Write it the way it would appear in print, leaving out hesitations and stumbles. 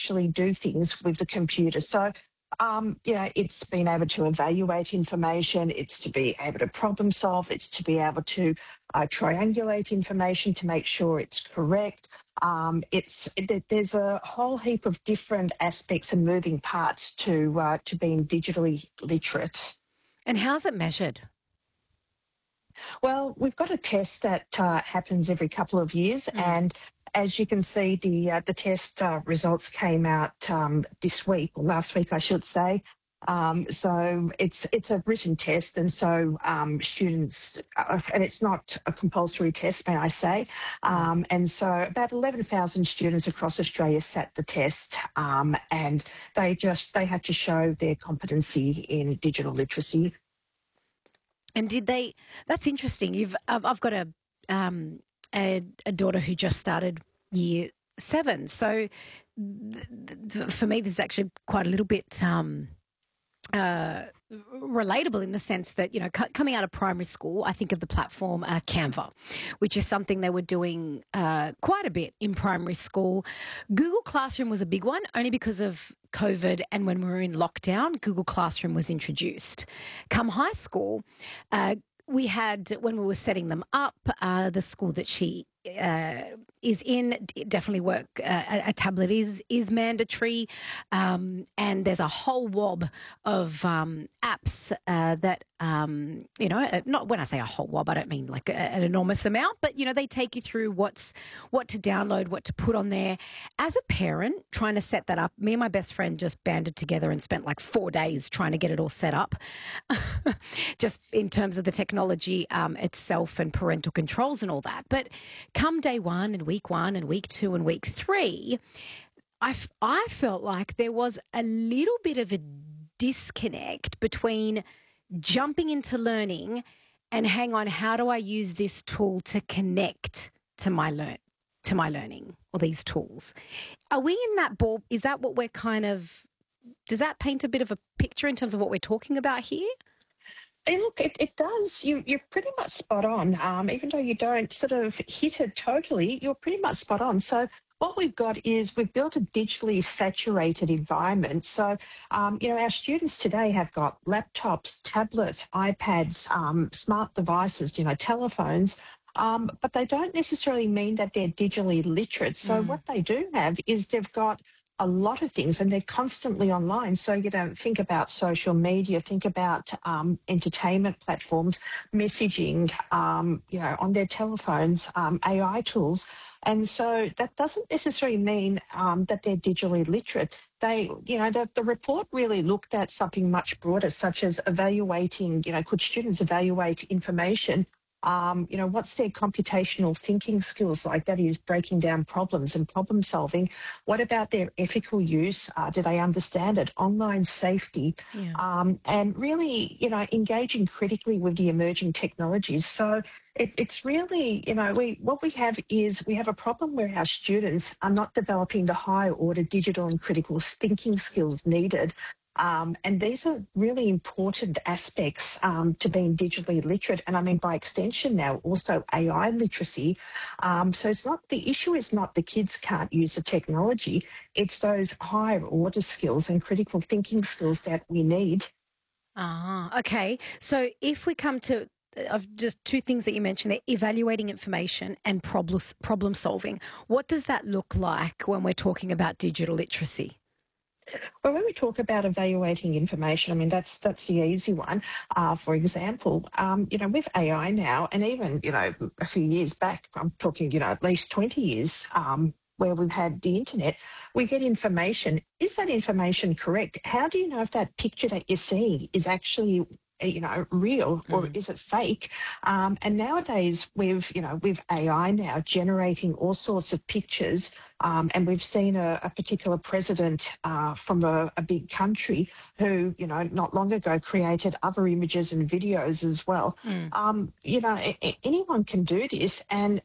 actually do things with the computer. So, it's being able to evaluate information, it's to be able to problem solve, it's to be able to triangulate information to make sure it's correct. There's a whole heap of different aspects and moving parts to being digitally literate. And how's it measured? Well, we've got a test that happens every couple of years, and as you can see, the test results came out this week, or last week, I should say. So it's a written test, and so students, and it's not a compulsory test, may I say. And so about 11,000 students across Australia sat the test, and they had to show their competency in digital literacy. And did they? That's interesting. I've got a daughter who just started year 7. So for me, this is actually quite a little bit relatable in the sense that, coming out of primary school, I think of the platform Canva, which is something they were doing quite a bit in primary school. Google Classroom was a big one, only because of COVID, and when we were in lockdown, Google Classroom was introduced. Come high school, we had, when we were setting them up, the school that she is in, definitely work. A tablet is mandatory, and there's a whole wob of apps that not when I say a whole wob, I don't mean like an enormous amount, but they take you through what to download, what to put on there. As a parent trying to set that up, me and my best friend just banded together and spent like 4 days trying to get it all set up, just in terms of the technology itself and parental controls and all that. But come day 1 and week 1 and week 2 and week 3, I felt like there was a little bit of a disconnect between jumping into learning and hang on, how do I use this tool to connect to my learning, or these tools? Are we in that ball? Is that what we're does that paint a bit of a picture in terms of what we're talking about here? Hey, look, it does. You're pretty much spot on. Even though you don't sort of hit it totally, you're pretty much spot on. So what we've got is we've built a digitally saturated environment. So, our students today have got laptops, tablets, iPads, smart devices, telephones, but they don't necessarily mean that they're digitally literate. So what they do have is they've got a lot of things, and they're constantly online. So, think about social media, think about entertainment platforms, messaging, on their telephones, AI tools. And so that doesn't necessarily mean that they're digitally literate. The report really looked at something much broader, such as evaluating, could students evaluate information? What's their computational thinking skills like? That is breaking down problems and problem solving. What about their ethical use? Do they understand it? Online safety, and really, engaging critically with the emerging technologies. So it's really, what we have is we have a problem where our students are not developing the higher order digital and critical thinking skills needed. And these are really important aspects to being digitally literate. And I mean, by extension now, also AI literacy. So the issue is not the kids can't use the technology. It's those higher order skills and critical thinking skills that we need. Okay. So if we come to just 2 things that you mentioned there, evaluating information and problem solving, what does that look like when we're talking about digital literacy? Well, when we talk about evaluating information, I mean, that's the easy one. For example, with AI now, and even, a few years back, I'm talking, at least 20 years, where we've had the internet, we get information. Is that information correct? How do you know if that picture that you're seeing is actually real, or is it fake? And nowadays with AI now generating all sorts of pictures, and we've seen a particular president from a big country who, not long ago created other images and videos as well. Anyone can do this, and